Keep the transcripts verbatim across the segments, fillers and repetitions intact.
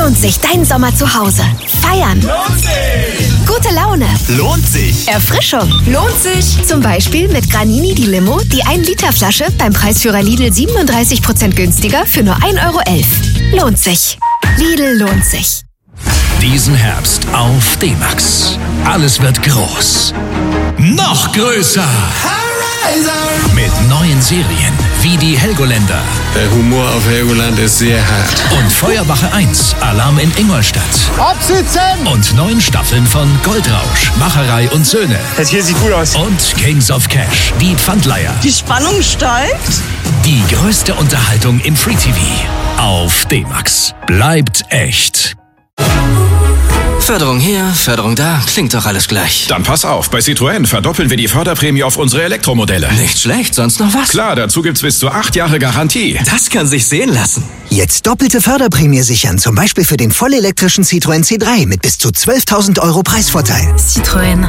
lohnt sich dein Sommer zu Hause. Feiern. Lohnt sich. Gute Laune. Lohnt sich. Erfrischung. Lohnt sich. Zum Beispiel mit Granini die Limo, die ein Liter Flasche beim Preisführer Lidl siebenunddreißig Prozent günstiger für nur ein Euro elf. Lohnt sich. Lidl lohnt sich. Diesen Herbst auf D-Max. Alles wird groß. Noch größer. Mit neuen Serien wie die Helgoländer. Der Humor auf Helgoland ist sehr hart. Und Feuerwache eins, Alarm in Ingolstadt. Absitzen! Und neun Staffeln von Goldrausch, Macherei und Söhne. Das hier sieht gut aus. Und Kings of Cash, die Pfandleiher. Die Spannung steigt. Die größte Unterhaltung im Free-T V. Auf D-Max. Bleibt echt. Förderung hier, Förderung da, klingt doch alles gleich. Dann pass auf, bei Citroën verdoppeln wir die Förderprämie auf unsere Elektromodelle. Nicht schlecht, sonst noch was? Klar, dazu gibt's bis zu acht Jahre Garantie. Das kann sich sehen lassen. Jetzt doppelte Förderprämie sichern, zum Beispiel für den vollelektrischen Citroën C drei mit bis zu zwölftausend Euro Preisvorteil. Citroën.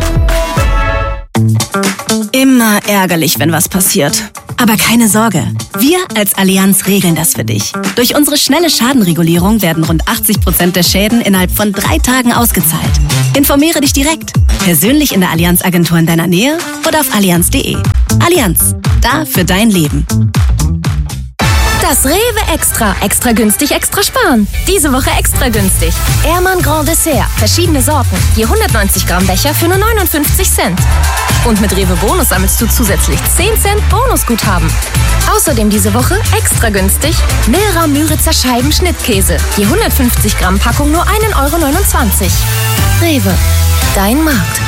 Immer ärgerlich, wenn was passiert. Aber keine Sorge, wir als Allianz regeln das für dich. Durch unsere schnelle Schadenregulierung werden rund achtzig Prozent der Schäden innerhalb von drei Tagen ausgezahlt. Informiere dich direkt, persönlich in der Allianz-Agentur in deiner Nähe oder auf allianz punkt de. Allianz, da für dein Leben. Das Rewe Extra. Extra günstig, extra sparen. Diese Woche extra günstig. Ehrmann Grand Dessert. Verschiedene Sorten. Je hundertneunzig Gramm Becher für nur neunundfünfzig Cent. Und mit Rewe Bonus sammelst du zusätzlich zehn Cent Bonusguthaben. Außerdem diese Woche extra günstig Milra Müritzer Scheiben Schnittkäse. Je hundertfünfzig Gramm Packung nur ein Euro neunundzwanzig. Rewe. Dein Markt.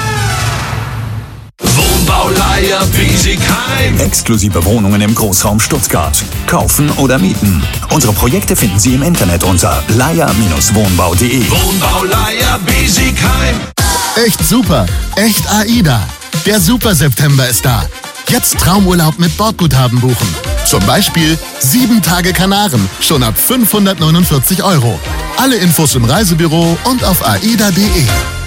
Wohnbauleiher Biesigheim. Exklusive Wohnungen im Großraum Stuttgart. Kaufen oder mieten. Unsere Projekte finden Sie im Internet unter leier Bindestrich wohnbau punkt de. Wohnbauleiher Biesigheim. Echt super. Echt AIDA. Der Super September ist da. Jetzt Traumurlaub mit Bordguthaben buchen. Zum Beispiel sieben Tage Kanaren, schon ab fünfhundertneunundvierzig Euro. Alle Infos im Reisebüro und auf aida punkt de.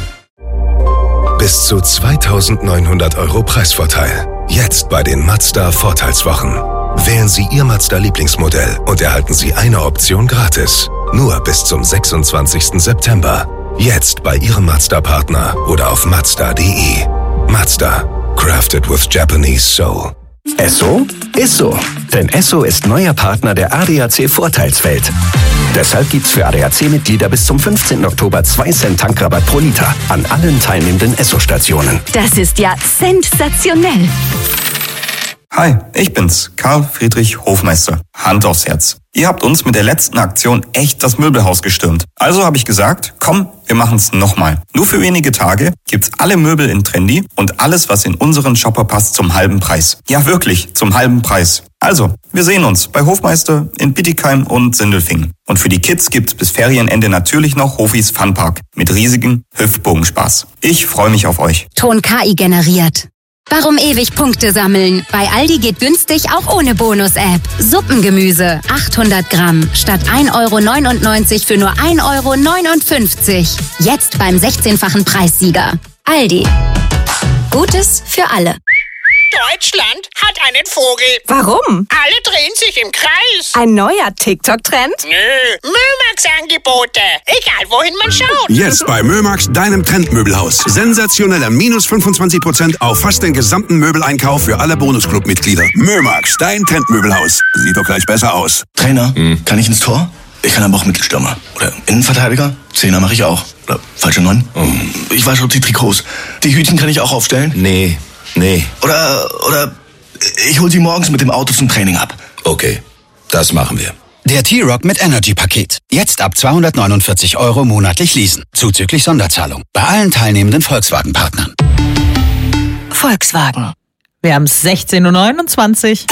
Bis zu zweitausendneunhundert Euro Preisvorteil. Jetzt bei den Mazda Vorteilswochen. Wählen Sie Ihr Mazda-Lieblingsmodell und erhalten Sie eine Option gratis. Nur bis zum sechsundzwanzigsten September. Jetzt bei Ihrem Mazda-Partner oder auf mazda punkt de. Mazda. Crafted with Japanese Soul. Esso ist so. Denn Esso ist neuer Partner der A D A C Vorteilswelt. Deshalb gibt's für A D A C-Mitglieder bis zum fünfzehnten Oktober zwei Cent Tankrabatt pro Liter an allen teilnehmenden Esso-Stationen. Das ist ja sensationell. Hi, ich bin's, Karl Friedrich Hofmeister. Hand aufs Herz. Ihr habt uns mit der letzten Aktion echt das Möbelhaus gestürmt. Also habe ich gesagt, komm, wir machen's nochmal. Nur für wenige Tage gibt's alle Möbel in Trendy und alles, was in unseren Shopper passt, zum halben Preis. Ja, wirklich, zum halben Preis. Also, wir sehen uns bei Hofmeister in Bietigheim und Sindelfingen. Und für die Kids gibt's bis Ferienende natürlich noch Hofis Funpark mit riesigem Hüftbogenspaß. Ich freue mich auf euch. Ton K I generiert. Warum ewig Punkte sammeln? Bei Aldi geht günstig auch ohne Bonus-App. Suppengemüse, achthundert Gramm, statt ein Euro neunundneunzig für nur ein Euro neunundfünfzig. Jetzt beim sechzehnfachen Preissieger. Aldi. Gutes für alle. Deutschland hat einen Vogel. Warum? Alle drehen sich im Kreis. Ein neuer TikTok-Trend? Nö, Mömax-Angebote. Egal, wohin man schaut. Jetzt bei Mömax, deinem Trendmöbelhaus. Sensationeller minus fünfundzwanzig Prozent auf fast den gesamten Möbeleinkauf für alle Bonusclub-Mitglieder. Mömax, dein Trendmöbelhaus. Sieht doch gleich besser aus. Trainer, hm. kann ich ins Tor? Ich kann aber auch Mittelstürmer. Oder Innenverteidiger? Zehner mache ich auch. Oder falsche Neun? Oh. Ich wasche die Trikots. Die Hütchen kann ich auch aufstellen? Nee. Nee. Oder, oder ich hol sie morgens mit dem Auto zum Training ab. Okay, das machen wir. Der T-Rock mit Energy-Paket. Jetzt ab zweihundertneunundvierzig Euro monatlich leasen. Zuzüglich Sonderzahlung. Bei allen teilnehmenden Volkswagen-Partnern. Volkswagen. Wir haben es sechzehn Uhr neunundzwanzig.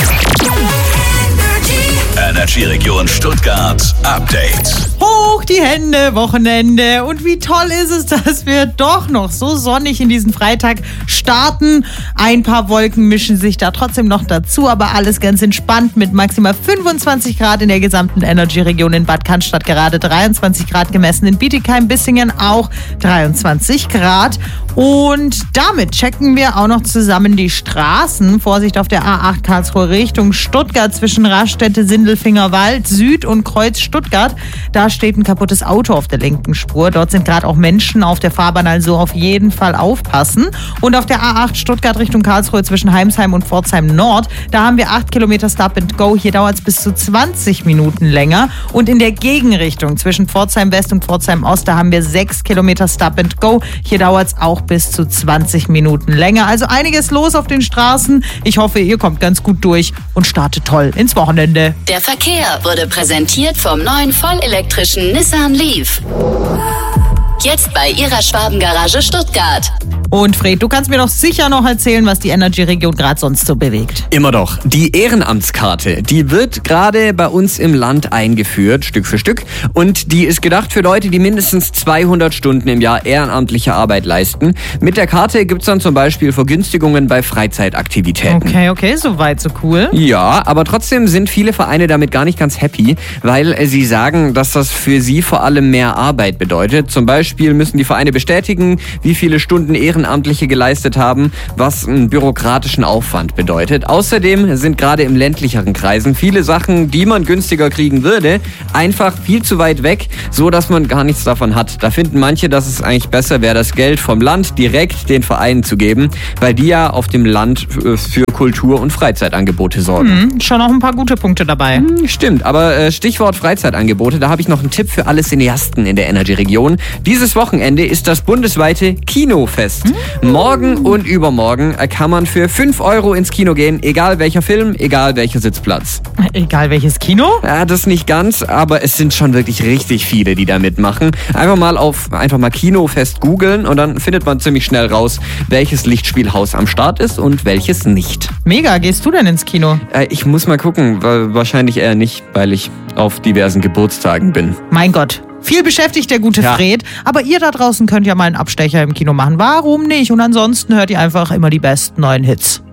Energy Region Stuttgart Update. Hoch die Hände, Wochenende. Und wie toll ist es, dass wir doch noch so sonnig in diesen Freitag starten. Ein paar Wolken mischen sich da trotzdem noch dazu, aber alles ganz entspannt mit maximal fünfundzwanzig Grad in der gesamten Energy-Region in Bad Cannstatt. Gerade dreiundzwanzig Grad gemessen, in Bietigheim, Bissingen auch dreiundzwanzig Grad. Und damit checken wir auch noch zusammen die Straßen. Vorsicht auf der A acht Karlsruhe Richtung Stuttgart zwischen Raststätte, Sindelfingen Hachfinger Wald Süd und Kreuz Stuttgart. Da steht ein kaputtes Auto auf der linken Spur. Dort sind gerade auch Menschen auf der Fahrbahn, also auf jeden Fall aufpassen. Und auf der A acht Stuttgart Richtung Karlsruhe zwischen Heimsheim und Pforzheim Nord, da haben wir acht Kilometer Stop and Go. Hier dauert es bis zu zwanzig Minuten länger. Und in der Gegenrichtung zwischen Pforzheim West und Pforzheim Ost, da haben wir sechs Kilometer Stop and Go. Hier dauert es auch bis zu zwanzig Minuten länger. Also einiges los auf den Straßen. Ich hoffe, ihr kommt ganz gut durch und startet toll ins Wochenende. Der Verkehr wurde präsentiert vom neuen vollelektrischen Nissan Leaf. Jetzt bei Ihrer Schwabengarage Stuttgart. Und Fred, du kannst mir doch sicher noch erzählen, was die Energy-Region gerade sonst so bewegt. Immer doch. Die Ehrenamtskarte, die wird gerade bei uns im Land eingeführt, Stück für Stück. Und die ist gedacht für Leute, die mindestens zweihundert Stunden im Jahr ehrenamtliche Arbeit leisten. Mit der Karte gibt's dann zum Beispiel Vergünstigungen bei Freizeitaktivitäten. Okay, okay, soweit so cool. Ja, aber trotzdem sind viele Vereine damit gar nicht ganz happy, weil sie sagen, dass das für sie vor allem mehr Arbeit bedeutet. Zum Beispiel müssen die Vereine bestätigen, wie viele Stunden Ehrenamtliche Ehrenamtliche geleistet haben, was einen bürokratischen Aufwand bedeutet. Außerdem sind gerade im ländlicheren Kreisen viele Sachen, die man günstiger kriegen würde, einfach viel zu weit weg, so dass man gar nichts davon hat. Da finden manche, dass es eigentlich besser wäre, das Geld vom Land direkt den Vereinen zu geben, weil die ja auf dem Land für Kultur- und Freizeitangebote sorgen. Hm, schon noch ein paar gute Punkte dabei. Hm, stimmt, aber äh, Stichwort Freizeitangebote, da habe ich noch einen Tipp für alle Cineasten in der Energy-Region. Dieses Wochenende ist das bundesweite Kinofest. Morgen und übermorgen kann man für fünf Euro ins Kino gehen, egal welcher Film, egal welcher Sitzplatz. Egal welches Kino? Ja, das nicht ganz, aber es sind schon wirklich richtig viele, die da mitmachen. Einfach mal auf einfach mal Kinofest googeln und dann findet man ziemlich schnell raus, welches Lichtspielhaus am Start ist und welches nicht. Mega, gehst du denn ins Kino? Äh, ich muss mal gucken, wahrscheinlich eher nicht, weil ich auf diversen Geburtstagen bin. Mein Gott. Viel beschäftigt der gute ja. Fred, aber ihr da draußen könnt ja mal einen Abstecher im Kino machen. Warum nicht? Und ansonsten hört ihr einfach immer die besten neuen Hits.